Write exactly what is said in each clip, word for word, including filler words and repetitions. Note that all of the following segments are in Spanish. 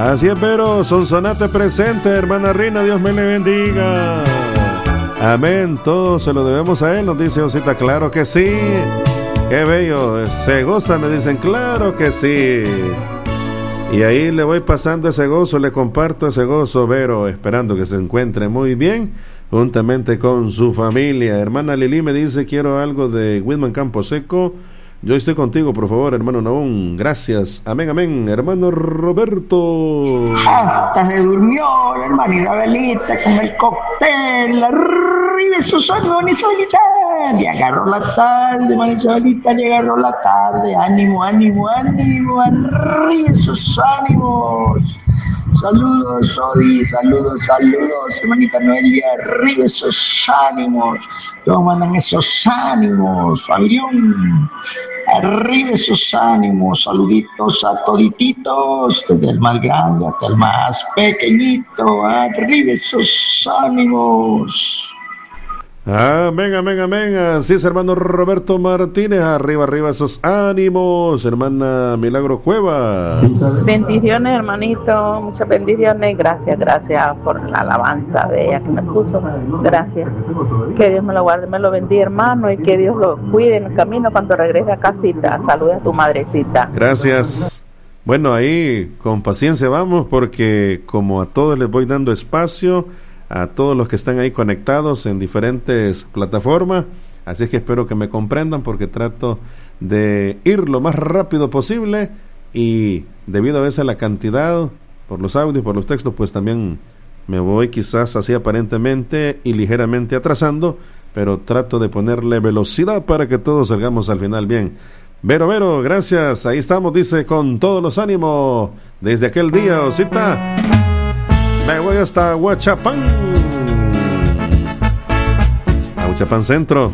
Así es, pero Sonsonate presente, hermana Rina, Dios me le bendiga. Amén, todo se lo debemos a él, nos dice Osita, claro que sí. Qué bello, se goza, me dicen, claro que sí. Y ahí le voy pasando ese gozo, le comparto ese gozo, Vero, esperando que se encuentre muy bien, juntamente con su familia. Hermana Lili me dice, quiero algo de Whitman Camposeco. Yo estoy contigo, por favor, hermano Naún. Gracias. Amén, amén. Hermano Roberto. Hasta se durmió la hermana Isabelita con el cóctel. Arriba Susana, Isabelita. Le agarró la tarde, hermana Isabelita, le agarró la tarde. Ánimo, ánimo, ánimo. Arriba sus ánimos. Saludos, Odi, saludos, saludos, hermanita Noelia, arriba esos ánimos, todos mandan esos ánimos, familión, arriba esos ánimos, saluditos a todititos, desde el más grande hasta el más pequeñito, arriba esos ánimos. Amén, amén, amén. Así es, hermano Roberto Martínez. Arriba, arriba esos ánimos. Hermana Milagro Cuevas. Bendiciones, hermanito. Muchas bendiciones. Gracias, gracias por la alabanza de ella que me puso. Gracias. Que Dios me lo guarde, me lo bendiga, hermano. Y que Dios lo cuide en el camino cuando regrese a casita. Saluda a tu madrecita. Gracias. Bueno, ahí con paciencia vamos, porque como a todos les voy dando espacio, a todos los que están ahí conectados en diferentes plataformas, así es que espero que me comprendan, porque trato de ir lo más rápido posible, y debido a veces a la cantidad, por los audios, por los textos, pues también me voy quizás así aparentemente y ligeramente atrasando, pero trato de ponerle velocidad para que todos salgamos al final bien. Vero, Vero, gracias, ahí estamos, dice, con todos los ánimos, desde aquel día, Osita. Me voy hasta Huachapán, a Huachapán Centro.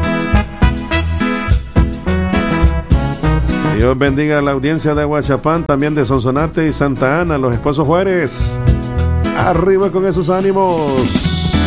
Dios bendiga a la audiencia de Huachapán, también de Sonsonate y Santa Ana, los esposos Juárez. Arriba con esos ánimos.